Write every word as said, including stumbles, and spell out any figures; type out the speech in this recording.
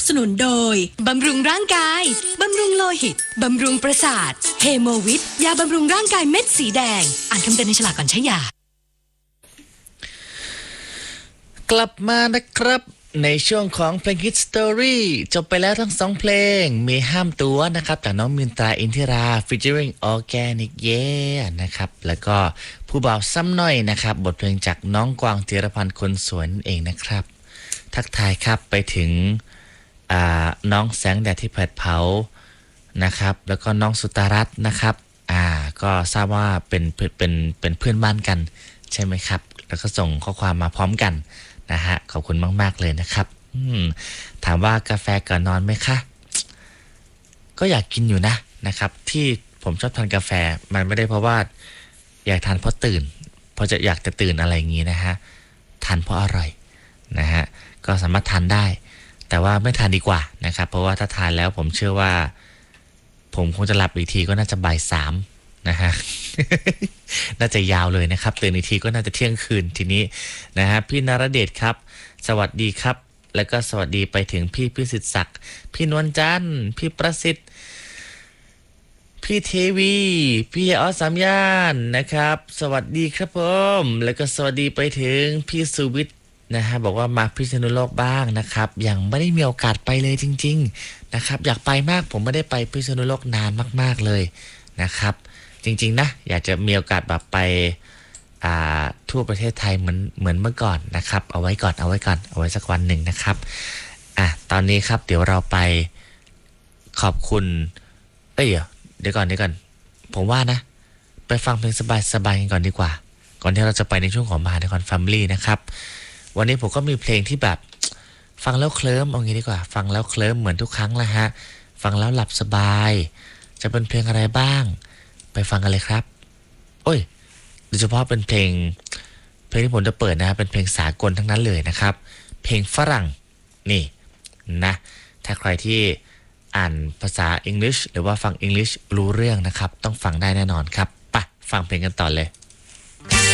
สนุนโดยบำรุงร่างกายบำรุงโลหิตบำรุงประสาทเฮโมวิทยาบำรุงร่างกายเม็ดสีแดงอ่านคำเตือนในฉลากก่อนใช้ยากลับมานะครับในช่วงของเพลงฮิตสตอรี่จบไปแล้วทั้งสองเพลงมีห้ามตัวนะครับจากน้องมินตราอินทิรา featuring Organic Yeah นะครับแล้วก็ผู้บ่าวซ้ำหน่อยนะครับบทเพลงจากน้องกวางธีรพันธ์คนสวยนั่นเองนะครับทักทายครับไปถึงน้องแสงแดดที่แผดเผานะครับแล้วก็น้องสุตารัตน์นะครับอ่าก็ทราบว่าเป็นเป็นเป็นเพื่อนบ้านกันใช่ไหมครับแล้วก็ส่งข้อความมาพร้อมกันนะฮะขอบคุณมากๆเลยนะครับถามว่ากาแฟก่อนนอนไหมคะก็อยากกินอยู่นะนะครับที่ผมชอบทานกาแฟมันไม่ได้เพราะว่าอยากทานเพราะตื่นเพราะจะอยากจะตื่นอะไรอย่างนี้นะฮะทานเพราะอร่อยนะฮะก็สามารถทานได้แต่ว่าไม่ทานดีกว่านะครับเพราะว่าถ้าทานแล้วผมเชื่อว่าผมคงจะหลับอีกทีก็น่าจะบ่ายสามนะฮะ น่าจะยาวเลยนะครับตื่นอีกทีก็น่าจะเที่ยงคืนทีนี้นะฮะพี่นรเดชครับสวัสดีครับแล้วก็สวัสดีไปถึงพี่พิสิทธิ์ศักดิ์พี่นวลจันทร์พี่ประสิทธิ์พี่เทวีพี่ออสามย่านนะครับสวัสดีครับผมแล้วก็สวัสดีไปถึงพี่สุวิทย์นะฮะบอกว่ามาพิษณุโลกบ้างนะครับยังไม่ได้มีโอกาสไปเลยจริงๆนะครับอยากไปมากผมไม่ได้ไปพิษณุโลกนานมากๆเลยนะครับจริงๆนะอยากจะมีโอกาสแบบไปทั่วประเทศไทยเหมือนเหมือนเมื่อก่อนนะครับเอาไว้ก่อนเอาไว้ก่อนเอาไว้สักวันหนึ่งนะครับอ่ะตอนนี้ครับเดี๋ยวเราไปขอบคุณเอ้ยเดี๋ยวก่อนเดี๋ยวก่อนผมว่านะไปฟังเพลงสบายๆกันก่อนดีกว่าก่อนที่เราจะไปในช่วงของมหานครแฟมิลี่นะครับวันนี้ผมก็มีเพลงที่แบบฟังแล้วเคลิ้มเอางี้ดีกว่าฟังแล้วเคลิ้มเหมือนทุกครั้งแหละฮะฟังแล้วหลับสบายจะเป็นเพลงอะไรบ้างไปฟังกันเลยครับโอ้ยโดยเฉพาะเป็นเพลงเพลงที่ผมจะเปิดนะเป็นเพลงสากลทั้งนั้นเลยนะครับเพลงฝรั่งนี่นะถ้าใครที่อ่านภาษาอังกฤษหรือว่าฟังอังกฤษรู้เรื่องนะครับต้องฟังได้แน่นอนครับไปฟังเพลงกันต่อเลย